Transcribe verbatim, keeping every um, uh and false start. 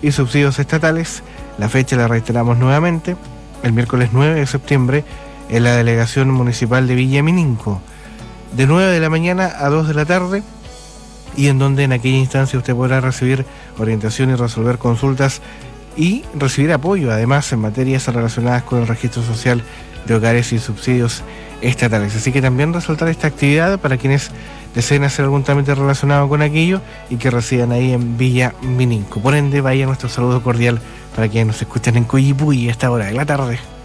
y subsidios estatales. La fecha la reiteramos nuevamente, el miércoles nueve de septiembre, en la delegación municipal de Villa Mininco, de nueve de la mañana a dos de la tarde, y en donde en aquella instancia usted podrá recibir orientación y resolver consultas y recibir apoyo, además, en materias relacionadas con el registro social de hogares y subsidios estatales. Así que también resaltar esta actividad para quienes deseen hacer algún trámite relacionado con aquello y que residan ahí en Villa Mininco. Por ende, vaya nuestro saludo cordial para quienes nos escuchan en Coyipulli a esta hora de la tarde.